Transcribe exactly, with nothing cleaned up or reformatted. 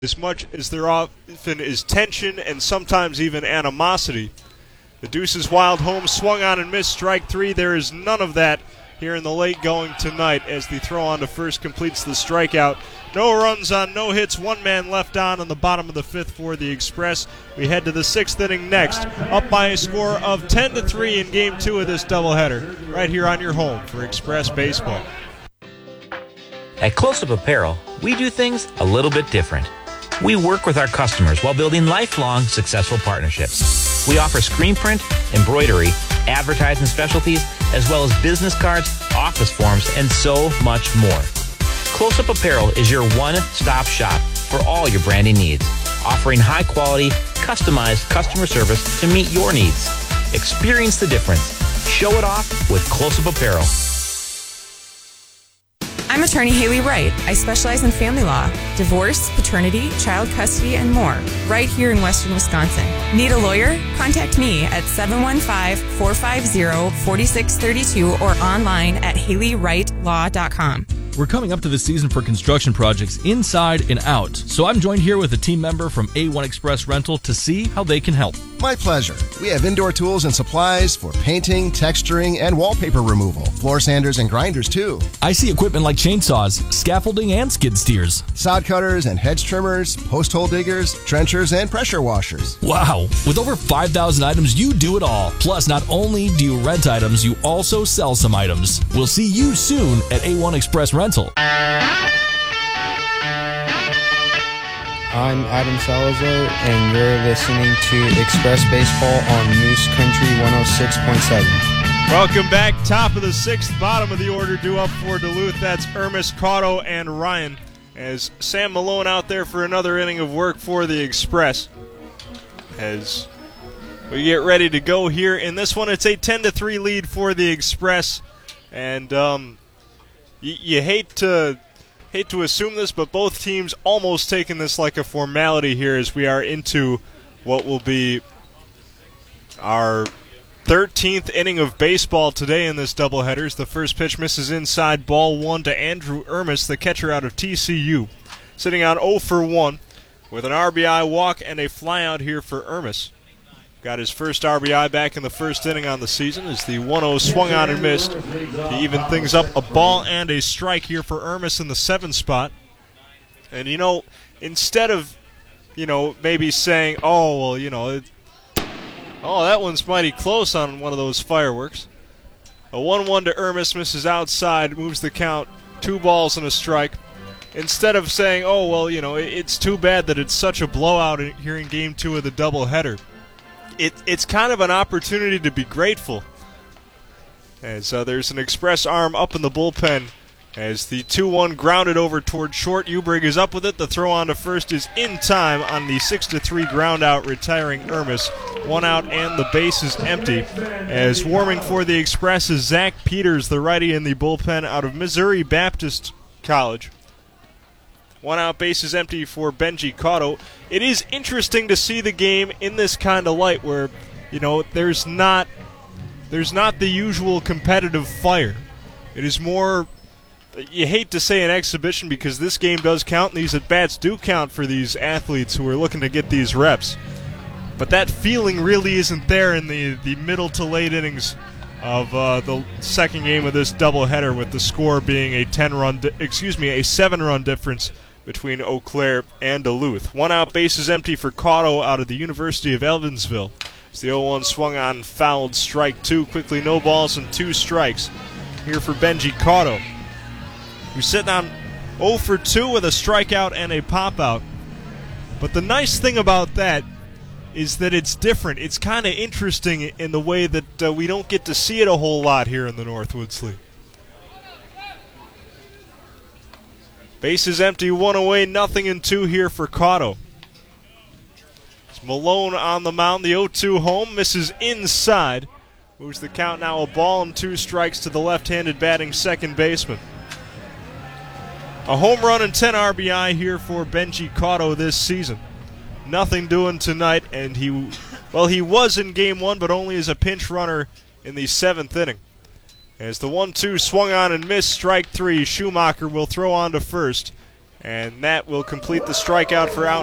As much as there often is tension and sometimes even animosity. The Deuces Wild home swung on and missed strike three. There is none of that here in the late going tonight as the throw on to first completes the strikeout. No runs on no hits, one man left on in the bottom of the fifth for the Express. We head to the sixth inning next, up by a score of ten to three in game two of this doubleheader, right here on your home for Express Baseball. At Close-Up Apparel, we do things a little bit different. We work with our customers while building lifelong successful partnerships. We offer screen print, embroidery, advertising specialties, as well as business cards, office forms, and so much more. Close-Up Apparel is your one-stop shop for all your branding needs, offering high-quality, customized customer service to meet your needs. Experience the difference. Show it off with Close-Up Apparel. I'm attorney Haley Wright. I specialize in family law, divorce, paternity, child custody, and more, right here in western Wisconsin. Need a lawyer? Contact me at seven one five, four five zero, four six three two or online at haley wright law dot com. We're coming up to the season for construction projects inside and out, so I'm joined here with a team member from A one Express Rental to see how they can help. My pleasure. We have indoor tools and supplies for painting, texturing, and wallpaper removal. Floor sanders and grinders, too. I see equipment like chainsaws, scaffolding, and skid steers. Sod cutters and hedge trimmers, post hole diggers, trenchers, and pressure washers. Wow! With over five thousand items, you do it all. Plus, not only do you rent items, you also sell some items. We'll see you soon at A one Express Rental. I'm Adam Salazar, and you're listening to Express Baseball on Moose Country one oh six point seven. Welcome back. Top of the sixth, bottom of the order, due up for Duluth. That's Ermis, Cotto, and Ryan. As Sam Malone out there for another inning of work for the Express. As we get ready to go here in this one, it's a ten to three lead for the Express. And um, y- you hate to... Hate to assume this, but both teams almost taking this like a formality here as we are into what will be our thirteenth inning of baseball today in this doubleheader. The first pitch misses inside, ball one to Andrew Ermis, the catcher out of T C U. Sitting on oh for one with an R B I walk and a flyout here for Ermis. Got his first R B I back in the first inning on the season as the one oh swung on and missed to even things up. A ball and a strike here for Ermis in the seventh spot. And, you know, instead of, you know, maybe saying, oh, well, you know, it, oh, that one's mighty close on one of those fireworks. A one one to Ermis, misses outside, moves the count, two balls and a strike. Instead of saying, oh, well, you know, it, it's too bad that it's such a blowout in, here in game two of the doubleheader. It, it's kind of an opportunity to be grateful. As uh, there's an Express arm up in the bullpen as the two one grounded over toward short. Ubrig is up with it. The throw on to first is in time on the six to three ground out, retiring Ermis. One out and the base is empty. As warming for the Express is Zach Peters, the righty in the bullpen out of Missouri Baptist College. One out, base is empty for Benji Cotto. It is interesting to see the game in this kind of light where, you know, there's not there's not the usual competitive fire. It is more, you hate to say an exhibition because this game does count and these at-bats do count for these athletes who are looking to get these reps. But that feeling really isn't there in the, the middle to late innings of uh, the second game of this doubleheader, with the score being a ten-run, di- excuse me, a seven-run difference between Eau Claire and Duluth. One out, base is empty for Cotto out of the University of Evansville. As the oh one swung on, fouled, strike two. Quickly, no balls and two strikes here for Benji Cotto, who's sitting on oh for two with a strikeout and a pop-out. But the nice thing about that is that it's different. It's kind of interesting in the way that uh, we don't get to see it a whole lot here in the Northwoods League. Base is empty, one away, nothing in two here for Cotto. It's Malone on the mound, the oh two home, misses inside. Moves the count now a ball and two strikes to the left-handed batting second baseman. A home run and ten R B I here for Benji Cotto this season. Nothing doing tonight, and he, well, he was in game one, but only as a pinch runner in the seventh inning. As the one two swung on and missed, strike three. Schumacher will throw on to first. And that will complete the strikeout for out.